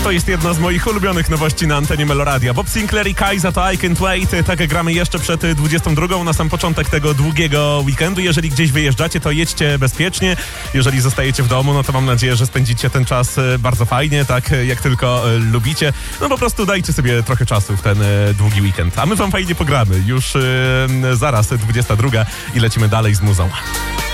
To jest jedna z moich ulubionych nowości na antenie Meloradia. Bob Sinclair i Kaiza to I Can't Wait. Tak gramy jeszcze przed 22 na sam początek tego długiego weekendu. Jeżeli gdzieś wyjeżdżacie, to jedźcie bezpiecznie. Jeżeli zostajecie w domu, no to mam nadzieję, że spędzicie ten czas bardzo fajnie, tak jak tylko lubicie. No po prostu dajcie sobie trochę czasu w ten długi weekend. A my wam fajnie pogramy. Już zaraz 22 i lecimy dalej z muzą.